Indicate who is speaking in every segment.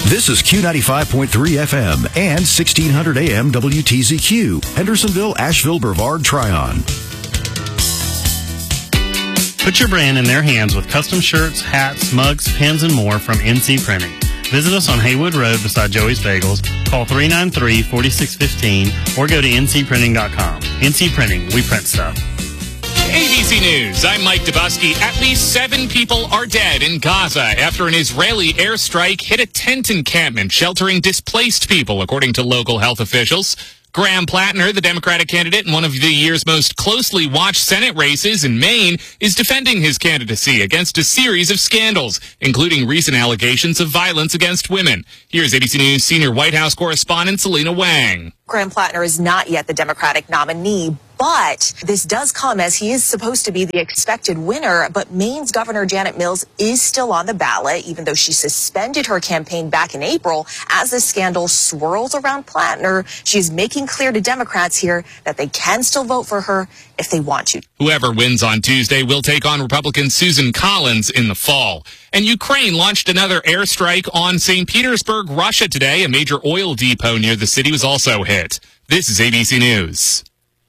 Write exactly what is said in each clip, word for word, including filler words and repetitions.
Speaker 1: This is Q ninety-five point three F M and sixteen hundred A M W T Z Q, Hendersonville, Asheville, Brevard, Tryon.
Speaker 2: Put your brand in their hands with custom shirts, hats, mugs, pins, and more from N C Printing. Visit us on Haywood Road beside Joey's Bagels. Call three nine three, four six one five or go to N C printing dot com. N C Printing, we print stuff.
Speaker 3: A B C News, I'm Mike Dubusky. At least seven people are dead in Gaza after an Israeli airstrike hit a tent encampment sheltering displaced people, according to local health officials. Graham Plattner, the Democratic candidate in one of the year's most closely watched Senate races in Maine, is defending his candidacy against a series of scandals, including recent allegations of violence against women. Here's A B C News senior White House correspondent Selena Wang.
Speaker 4: Graham Plattner is not yet the Democratic nominee, but this does come as he is supposed to be the expected winner. But Maine's Governor Janet Mills is still on the ballot, even though she suspended her campaign back in April. As this scandal swirls around Plattner, she is making clear to Democrats here that they can still vote for her if they want to.
Speaker 3: Whoever wins on Tuesday will take on Republican Susan Collins in the fall. And Ukraine launched another airstrike on Saint Petersburg, Russia today. A major oil depot near the city was also hit. This is A B C News.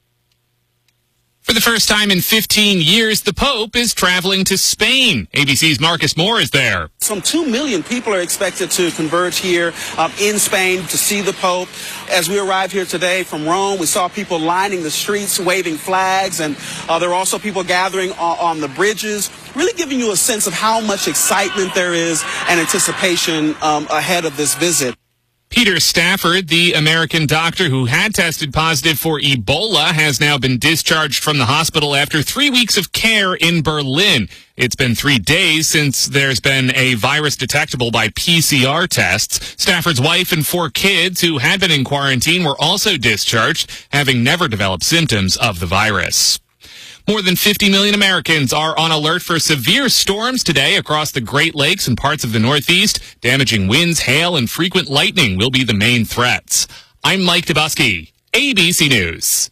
Speaker 3: For the first time in fifteen years, the Pope is traveling to Spain. A B C's Marcus Moore is there.
Speaker 5: Some two million people are expected to converge here um, in Spain to see the Pope. As we arrived here today from Rome, we saw people lining the streets, waving flags, and uh, there were also people gathering on, on the bridges, really giving you a sense of how much excitement there is and anticipation um, ahead of this visit.
Speaker 3: Peter Stafford, the American doctor who had tested positive for Ebola, has now been discharged from the hospital after three weeks of care in Berlin. It's been three days since there's been a virus detectable by P C R tests. Stafford's wife and four kids who had been in quarantine were also discharged, having never developed symptoms of the virus. More than fifty million Americans are on alert for severe storms today across the Great Lakes and parts of the Northeast. Damaging winds, hail, and frequent lightning will be the main threats. I'm Mike Dubusky, A B C News.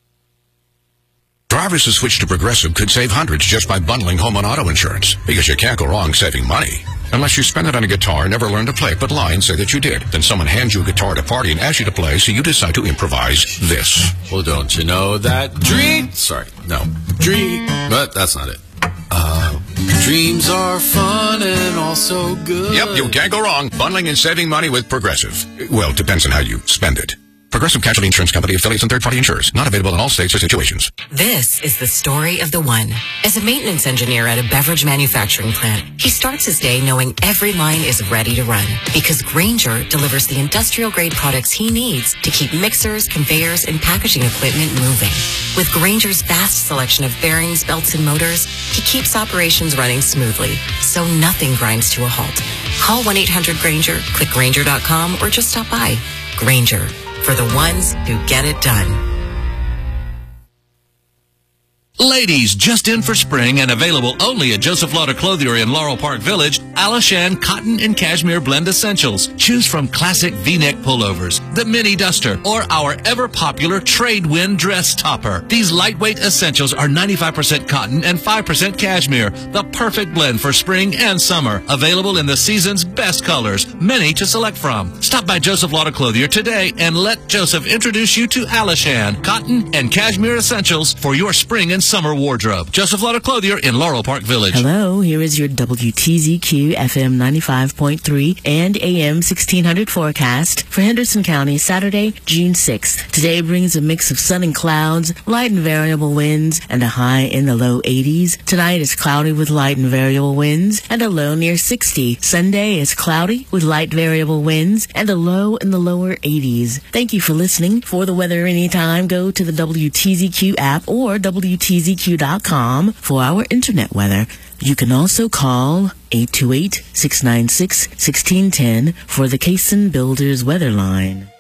Speaker 6: Drivers who switch to Progressive could save hundreds just by bundling home and auto insurance, because you can't go wrong saving money. Unless you spend it on a guitar, never learn to play it, but lie and say that you did. Then someone hands you a guitar at a party and asks you to play, so you decide to improvise this.
Speaker 7: Well, don't you know that dream... Sorry, no. Dream... But that's not it. Uh, dreams are fun and also good.
Speaker 6: Yep, you can't go wrong. Bundling and saving money with Progressive. Well, depends on how you spend it. Progressive Casualty Insurance Company, affiliates, and third-party insurers. Not available in all states or situations.
Speaker 8: This is the story of the one. As a maintenance engineer at a beverage manufacturing plant, he starts his day knowing every line is ready to run. Because Grainger delivers the industrial-grade products he needs to keep mixers, conveyors, and packaging equipment moving. With Grainger's vast selection of bearings, belts, and motors, he keeps operations running smoothly, so nothing grinds to a halt. Call one eight hundred Grainger, click Grainger dot com, or just stop by. Grainger, for the ones who get it done.
Speaker 9: Ladies, just in for spring and available only at Joseph Lauder Clothier in Laurel Park Village, Alishan Cotton and Cashmere Blend Essentials. Choose from classic V-neck pullovers, the mini duster, or our ever-popular trade wind dress topper. These lightweight essentials are ninety-five percent cotton and five percent cashmere, the perfect blend for spring and summer. Available in the season's best colors, many to select from. Stop by Joseph Lauder Clothier today and let Joseph introduce you to Alishan Cotton and Cashmere Essentials for your spring and summer wardrobe. Joseph Lauder Clothier in Laurel Park Village.
Speaker 10: Hello, here is your W T Z Q F M ninety-five point three and A M sixteen hundred forecast for Henderson County, Saturday, June sixth. Today brings a mix of sun and clouds, light and variable winds, and a high in the low eighties. Tonight is cloudy with light and variable winds, and a low near sixty. Sunday is cloudy with light variable winds, and a low in the lower eighties. Thank you for listening. For the weather anytime, go to the W T Z Q app or W T Z Q dot com for our internet weather. You can also call eight two eight, six nine six, one six one zero for the Cason Builders weather line.